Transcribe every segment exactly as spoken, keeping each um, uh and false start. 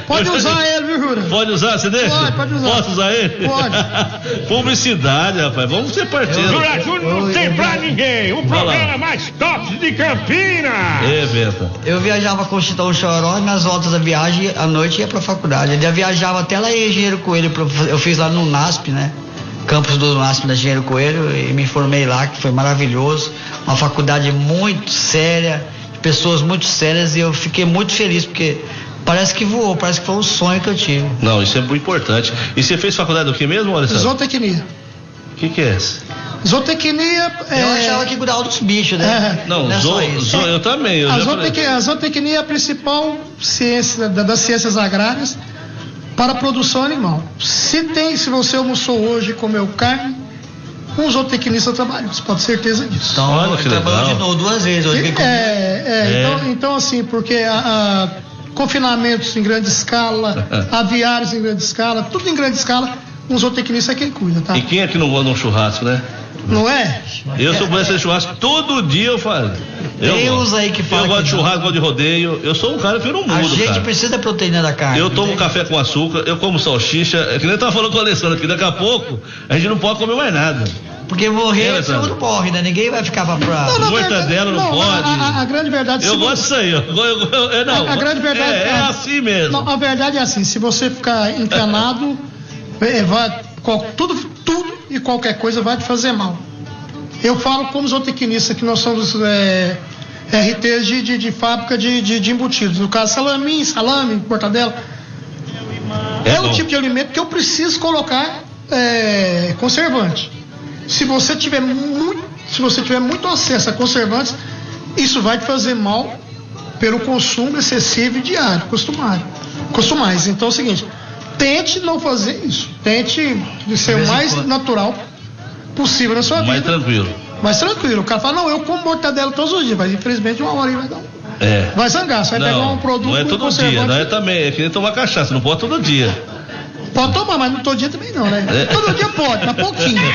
Pode usar ele, viu, Jura? Pode usar, você deixa? Pode, pode usar. Posso usar ele? Pode. Publicidade, rapaz, vamos ser parceiro. Jura Júnior não tem pra ninguém, o programa mais top de Campinas. É, Benta. Eu viajava com o Chitão Choró e nas voltas da viagem, à noite ia pra faculdade. Eu viajava até lá em Engenheiro Coelho, eu fiz lá no NASP, né? Campus do NASP da Engenheiro Coelho, e me formei lá, que foi maravilhoso. Uma faculdade muito séria, de pessoas muito sérias, e eu fiquei muito feliz, porque parece que voou, parece que foi um sonho que eu tive. Não, isso é muito importante. E você fez faculdade do que mesmo, Alessandro? Zootecnia. O que que é isso? Zootecnia é... Eu achava que cuidava dos bichos, né? É. Não, Não é zo, só isso. zo, eu também. Eu A já zootecnia, a zootecnia é a principal ciência da- das ciências agrárias para a produção animal. Se tem, se você almoçou hoje e comeu carne, um zootecnista trabalha, você pode ter certeza disso. Então, Olha que ele trabalhou legal. de novo duas vezes. Hoje É, vem com... é, É. Então, então assim, porque a, a confinamentos em grande escala, aviários em grande escala, tudo em grande escala, um zootecnista é quem cuida, tá? E quem é que não gosta de um churrasco, né? Não é? Eu sou por esse churrasco, todo dia eu faço. Eu Tem gosto. uns aí que falam Eu gosto que de não. churrasco, gosto de rodeio. Eu sou um cara que vira um A mundo, gente cara. precisa da proteína da carne. Eu tomo né? café com açúcar, eu como salsicha. É que nem eu tava falando com o Alessandro aqui, daqui a pouco a gente não pode comer mais nada. Porque morrer, É, todo Alessandro. mundo morre, né? Ninguém vai ficar pra... pra... Não, na Mortadela não a- pode. A, a- a grande verdade... Eu se gosto disso aí, ó. Eu- eu- eu- é, não, A, a grande verdade é, é assim mesmo. Não, a verdade é assim, se você ficar encanado, é, vai, qual- tudo, tudo e qualquer coisa vai te fazer mal. Eu falo como zootecnista que nós somos é, R Ts de, de, de fábrica de, de, de embutidos. No caso, salaminho, salame, mortadela. É, É o bom. tipo de alimento que eu preciso colocar é, conservante. Se você tiver muito, se você tiver muito acesso a conservantes, isso vai te fazer mal pelo consumo excessivo e diário, costumário. Costumais. Então é o seguinte, tente não fazer isso. Tente ser o mais natural possível na sua Mais vida. tranquilo. Mais tranquilo. O cara fala, não, eu como mortadela todos os dias, mas infelizmente uma hora aí vai dar um. É. Vai zangar, você vai pegar um produto não é com todo conservante. dia, não é também, é que nem tomar cachaça, não pode todo dia. Pode tomar, mas não todo dia também não, né? É. Todo dia pode, mas pouquinho.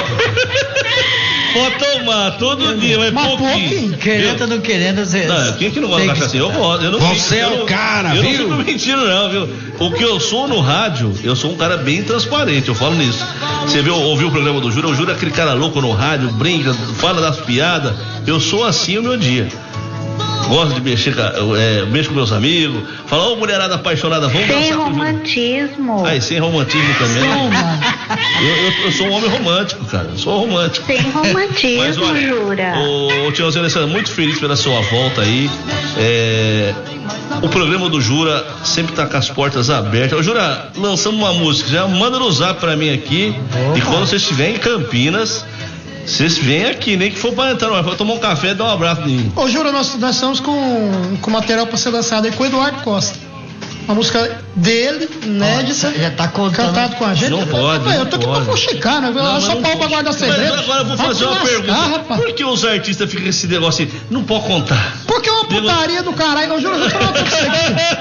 Pode tomar todo dia, mas, Mas pouquinho. pouquinho. Querendo ou não querendo, você... Não, quem que não gosta de cachaça? Eu gosto. Eu não Você fico- é eu o não- cara, eu viu? Eu não fico mentindo, não, viu? O que eu sou no rádio, eu sou um cara bem transparente, eu falo nisso. Você viu, ouviu o programa do Júlio? O Júlio é aquele cara louco no rádio, brinca, fala das piadas. Eu sou assim o meu dia. Gosto de mexer, com a- é, mexo com meus amigos. Fala, ô mulherada apaixonada, vamos Sem dançar com o Júlio. romantismo. Aí, sem romantismo também. Não, mano. Eu, eu, eu sou um homem romântico, cara. Eu sou romântico. Sem romantismo, Mas olha, Jura. o, o Tiãozinho Alessandro, muito feliz pela sua volta aí. É, o programa do Jura sempre tá com as portas abertas. Ô, Jura, lançamos uma música, já manda no zap pra mim aqui. E quando você estiver em Campinas, vocês vêm aqui, nem que for pra entrar, mas pra tomar um café e dar um abraço em mim. Ô, Jura, nós, nós estamos com, com material para ser lançado aí com o Eduardo Costa. Uma música dele, inédita, já tá contando. cantado com a gente. Não pode, Rapaz, eu não tô aqui pode. pra fuxicar, né? Não, Eu mas só não pau pra pode. guardar segredo. Mas agora eu vou Vai fazer te uma lascar, pergunta. rapaz. Por que os artistas ficam com esse negócio assim? Não pode contar. Porque é uma putaria do caralho. Ô, Jura, eu vou falar pra você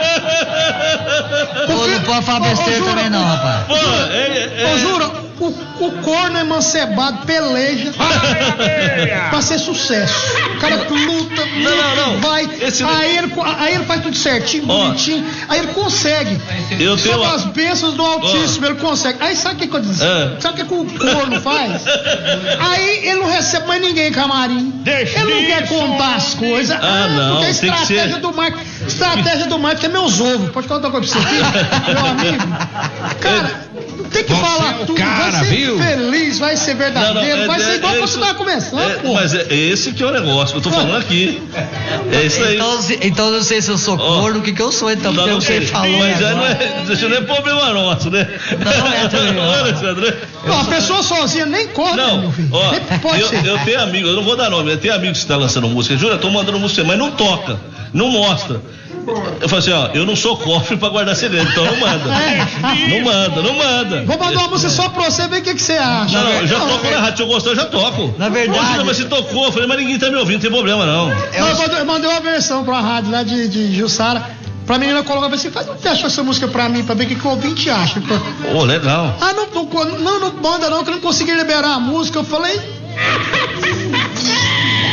aqui. Ô, não pode falar Ô, ô, besteira Jura, também não, rapaz. Pô, é, é, Ô, Jura, o, o corno é mancebado, peleja pra ser sucesso. O cara luta, Não, não, não. vai. Esse- Aí, ele, aí ele faz tudo certinho, Ó. bonitinho. Aí ele consegue. Eu tenho Sob uma- as bênçãos do Altíssimo, ele consegue. Aí sabe o que, que eu disse? É. Sabe o que, que o corno faz? Aí ele não recebe mais ninguém em camarim. Deixa ele não quer isso. contar as coisas. Ah, não, Porque a tem que estratégia ser- do marketing. Estratégia do marketing é meus ovos. Pode contar uma coisa pra você aqui, meu amigo? Cara, tem que Você falar é o tudo. cara, vai ser viu? feliz, vai ser verdadeiro, vai ser igual quando você tava começando, é, pô. Mas é esse que é o negócio que eu tô falando aqui. É isso aí. Então, se- então eu não sei se eu sou Ó. corno, o que que eu sou então, porque Não, você não, falou mas já não agora. é, isso não é problema nosso, né? Não é também, não. Não é, Alessandro? Não, a pessoa sozinha nem corre, Não, meu filho. ó, Nem pode eu, ser. eu tenho amigo, eu não vou dar nome, eu tenho amigo que está lançando música, jura, eu tô mandando música, mas não toca, não mostra. Eu falo assim, ó, eu não sou cofre pra guardar segredo, então não manda. Não manda, não manda. Vou mandar uma música só pra você ver o que, que você acha. Não, não, eu já Não, toco na rádio, se eu gostar, eu já toco. Na verdade- Poxa, mas se tocou, eu falei, mas ninguém tá me ouvindo, não tem problema não. Não, eu mandei, eu mandei uma versão pra rádio lá de, de Jussara, pra menina colocar assim, faz um teste essa música pra mim, pra ver o que, que o ouvinte acha. Ô, legal. Ah, não, não, não, não manda não, que eu não consegui liberar a música. Eu falei.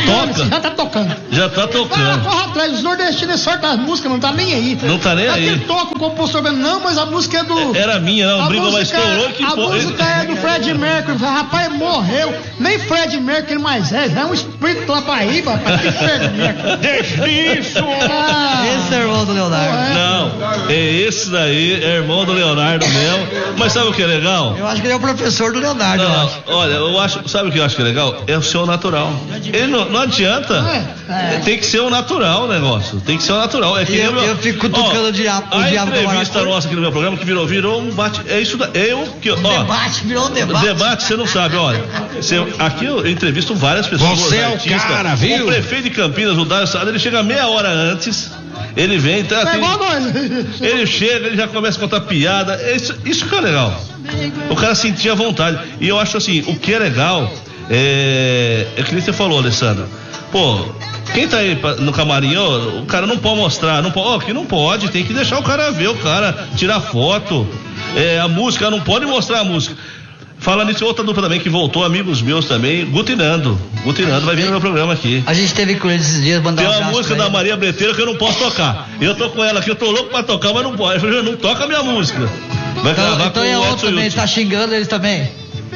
Toca. Já tá tocando. Já tá tocando. Corre atrás, os nordestinos sortam as músicas, não tá nem aí. Não tá nem aí. Aquele toca o compositor, não, mas a música é do... Era minha, não, briga mais estourou que... A pô... música é do Fred Mercury, rapaz, morreu. Nem Fred Mercury mais é, já é um espírito lá pra Iba, rapaz, que Fred Mercury. Deixa isso! Ah, esse é o irmão do Leonardo. É. Não, é esse daí, é irmão do Leonardo mesmo. Mas sabe o que é legal? Eu acho que ele é o professor do Leonardo, eu Não, acho. olha, eu acho, sabe o que eu acho que é legal? É o seu natural. Ele não, não adianta. É, é. Tem que ser o natural o negócio. Tem que ser o natural. É que E eu- nem o meu- eu fico cutucando Ó, o diabo- o A diabo com entrevista maracujá. nossa aqui no meu programa que virou, virou um bate. É isso da, eu que, ó. Debate, virou um O debate. debate, você não sabe, olha. Você, aqui eu entrevisto várias pessoas. Você é o artistas. cara, viu? O prefeito de Campinas, o Dário Saad, ele chega meia hora antes. Ele vem, então É assim. igual nós. Ele chega, ele já começa a contar piada. Isso, isso que é legal. O cara sentia vontade. E eu acho assim, o que é legal é. É que nem você falou, Alessandro. Pô, quem tá aí pra- no camarim, ó, o cara não pode mostrar, não pode, ó, que não pode, tem que deixar o cara ver, o cara tirar foto. É, a música, não pode mostrar a música. Fala nisso, outra dupla também que voltou, amigos meus também, Gutinando. Gutinando vai vir no meu programa aqui. A gente teve com ele esses dias, mandar Tem um uma abraço música pra da ele. Maria Breteira que eu não posso tocar. Eu tô com ela aqui, eu tô louco pra tocar, mas não pode. Eu falei, não toca a minha música. Vai Então, gravar então com é o outro Edson também, Yuti. tá xingando eles também.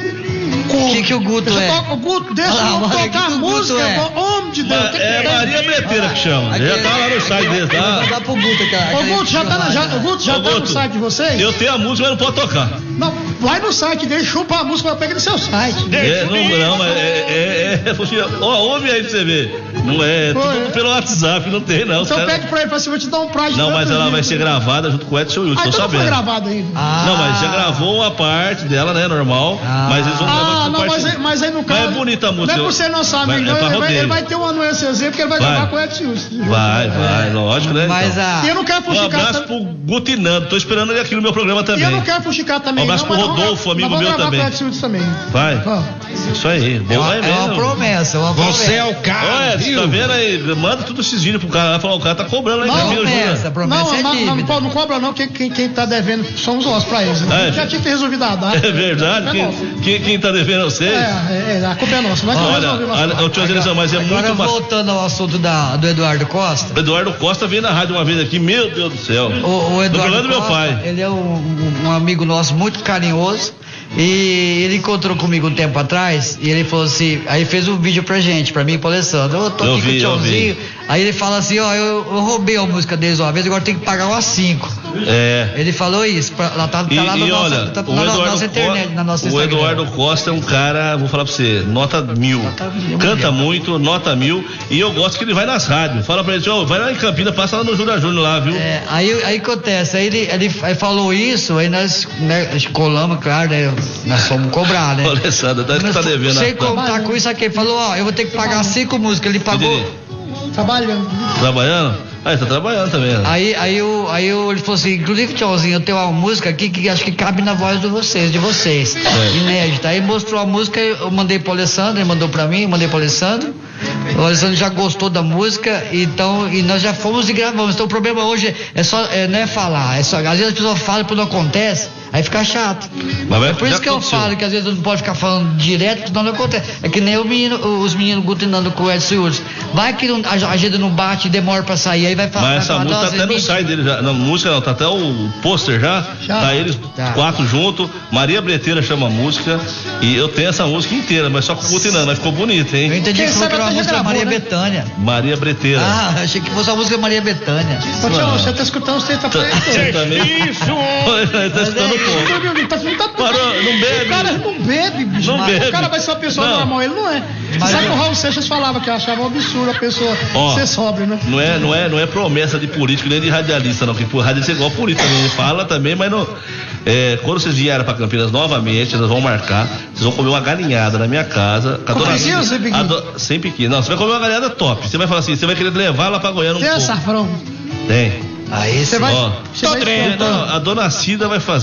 O que, que o Guto Deixa é? eu tocar- o Guto, deixa Olha lá, eu olha, tocar que a que o Guto música, é? pô, homem de Deus. Ma- tem que- É Maria Breteira que chama. Já tá lá no site deles, Vai tá? dar pro Guto, cara. Ô, Guto, já tá, na- já, o Guto, já Ô, tá no Guto, site de vocês? Eu tenho a música, mas não pode tocar. Não, vai no site dele, chupa a música, pega no seu site. É, não, não, mas é, é, é, ó, ouve aí pra você ver. Não é, Pô, tudo é. pelo WhatsApp, não tem não. Então Cara- pede pra ele, fala assim, vou te dar um prazo. de Não, mas tantos ela vai dias. ser gravada junto com o Edson Yuti, Ah, tô então não foi sabendo. gravado ainda. Ah. Não, mas já gravou uma parte dela, né, normal. Ah. Mas eles vão gravar Ah, com não, parte- mas, aí- mas aí no caso. Mas é bonita a música. Não é por ser nosso Vai- amigo, é não, pra ele, vai, rodeio. ele vai ter uma anuênciazinha, porque ele vai, Vai. gravar com o Edson. Vai, vai, lógico, né? Mas então. a. E eu não quero Um fuxicar abraço também. pro Gutinando, tô esperando ele aqui no meu programa E também. eu não quero fuxicar também. Um abraço não, pro mas nós Rodolfo, vamos- amigo nós meu vamos gravar também. com o Edson também. Vai. Vamos. Isso aí, É bom uma, é é uma mesmo. promessa, é uma promessa. Você é o cara, Olha, você viu? tá vendo aí? Manda tudo esses vídeos pro cara lá, falar, o cara tá cobrando aí, Não, Camilo promessa, Júnior. promessa Não, é não, não, dívida. não, não cobra não, quem, quem, quem tá devendo somos nós pra eles. Né? Ah, A gente é? já tinha que ter resolvido a data. É verdade? É Quem, nosso. quem, quem tá devendo a vocês? É, é, a culpa é nossa. Nós que Olha, resolvemos a olha, situação. ô, tio Azereção, mas é Agora muito bacana. voltando ao assunto da, do Eduardo Costa. O Eduardo Costa veio na rádio uma vez aqui, meu Deus do céu. O, o Do Eduardo programa do meu Costa, pai. ele é um, um- um amigo nosso muito carinhoso. E ele encontrou comigo um tempo atrás e ele falou assim, aí fez um vídeo pra gente, pra mim e pro Alessandro. Eu tô Eu aqui vi, com o eu tchauzinho. Aí ele fala assim, ó, eu, eu roubei a música deles uma vez, agora tem que pagar umas cinco. É. Ele falou isso, pra, lá tá, tá E, lá na e nossa, olha, tá o na Eduardo, nossa internet, Co- na nossa o Instagram. Eduardo Costa é um cara, vou falar pra você, nota mil. mil, Canta milhão. muito, nota mil. E eu gosto que ele vai nas rádios. Fala pra ele, ó, vai lá em Campinas, passa lá no Júnior Júnior lá, viu? É, aí, aí acontece, aí ele, ele, aí falou isso, aí nós, né, colamos, claro, né, nós fomos cobrar, né? Ô, Alessandro, tá, Mas tá devendo. sem a- contar com isso aqui, ele falou, ó, eu vou ter que pagar cinco músicas, ele pagou. Entendi. Trabalhando. Trabalhando? Ah, ele tá trabalhando também. né? Aí, aí, o, aí o, ele falou assim, inclusive, tiozinho, eu tenho uma música aqui que acho que cabe na voz de vocês, de vocês. É. Inédita. Aí mostrou a música, eu mandei pro Alessandro, ele mandou pra mim, eu mandei pro Alessandro. O Alessandro já gostou da música, então, e nós já fomos e gravamos. Então o problema hoje é só, é, não é falar, é só, às vezes a pessoa fala e quando não acontece, aí fica chato. Mas vai- É por já isso que eu aconteceu. falo que às vezes não pode ficar falando direto, senão não acontece. É que nem o menino, os meninos gutinando com o Edson Yurts. Vai que não, a agenda não bate e demora pra sair, aí vai falar. Mas vai essa falar, música tá "Nossa, até no gente, site dele já. Não, música não, tá até o pôster já. Já. Tá eles Tá. quatro juntos. Maria Breteira chama a música. E eu tenho essa música inteira, mas só com o Gutinando, mas ficou bonita, Eu hein? entendi Quem que foi sabe uma até já música da gravou, Maria né? Bethânia. Maria Breteira. Ah, achei que fosse a música Maria Bethânia. Ô, tio, você tá escutando, você tá falando. Você também. Isso! Ele tá escutando pouco. Tá, tá, Parou, não bebe. O cara não bebe, bicho. Não Mas bebe. O cara vai ser uma pessoa Não. normal, ele não é. Mas Sabe eu- que o Raul Seixas falava que achava um absurdo a pessoa Ó, ser sóbrio, né? Não é, não, é, não é promessa de político nem de radialista, não. Porque radialista é igual político também. Ele fala também, mas não. É, quando vocês vierem pra Campinas novamente, nós vamos marcar. Vocês vão comer uma galinhada na minha casa. Com a Com dona pequeno ou sem Cida- pequeno? a do- Sem pequeno. Não, você vai comer uma galinhada top. Você vai falar assim, você vai querer levar lá pra Goiânia um Tem pouco. açafrão. Tem. Aí Você sim. vai. Ó, Você vai Não, a dona Cida vai fazer.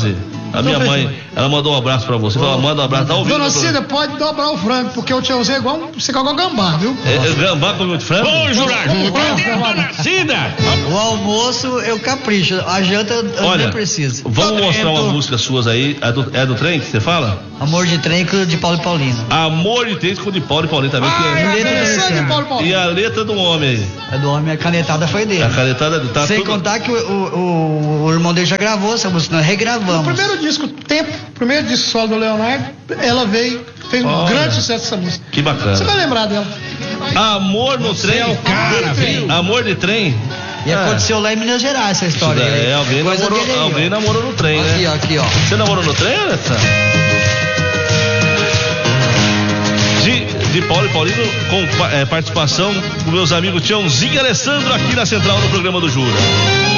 A minha Então, mãe, fechou. ela mandou um abraço pra você. Ela manda um abraço. Tá ouvindo? Dona Cida, pode dobrar o frango, porque o tiãozinho é igual você igual gambá, viu? É, é gambá com muito frango? Ô, Jura, cadê a Dona Cida? O almoço eu capricho, a janta eu Olha, nem preciso. vamos mostrar uma Tô- música suas aí. É do, é do trem que você fala? Amor de trem com de Paulo e Paulino. Amor de trem com o de Paulo e Paulinho também. que Ah, é- é letra interessante, desse, Paulo Paulo. E a letra do homem aí. A do homem, a canetada foi dele. A canetada tá Sem tudo... contar que o, o, o, o irmão dele já gravou essa música, nós No regravamos. primeiro disco, Tempo, primeiro disco solo do Leonardo, ela veio, fez um Olha. grande sucesso essa música. Que bacana. Você vai lembrar dela. Amor no trem. é o cara, filho. Amor de trem. E É. aconteceu lá em Minas Gerais essa história. Isso daí, aí. alguém, Coisa namorou, dele aí, ó. alguém namorou no trem, Aqui, né? ó, aqui, ó. Você namorou no trem, Alessandro? De, de Paulo e Paulino, com é, participação com meus amigos Tiãozinho e Alessandro aqui na central do programa do Jura.